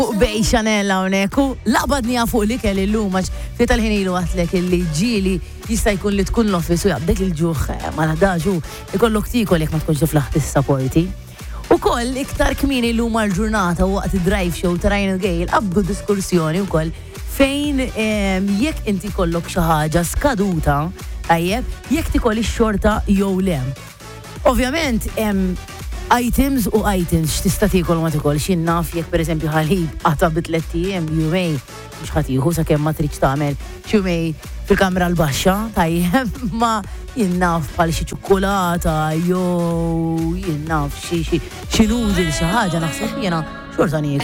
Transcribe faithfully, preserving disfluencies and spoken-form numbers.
Bej Chanel hawnhekk u laqbadni fuq li kelli llum għax fi tal-ħin ilu għatlek illi ġieli jista' jkun li tkun l-office u jaqbdek il-ġuħ ma nadaġu ikollok tikol jekk ma tkunx tiflaħ tis-supporti. Ukoll iktar kmieni llum għall-ġurnata waqt id-drive show ta' Ryan Gale qabdu diskursjoni wkoll fejn jekk inti kollok xi ħaġa skaduta tajjeb jekk tikoll ix-xorta jew le. Ovvjament hemm items u items x'tista' tikol ma tikolx naf jekk pereżempju ħalib qata bi tliet ijiem jumej mhux ħadd jieħu sakemm ma tridx tagħmel xi jumej fil-kamra l-baxxa tajjeb ma jinnaf bħal xi ċukkulata jew jinnaf xi xi xi noodle xi ħaġa naħseb jiena xorta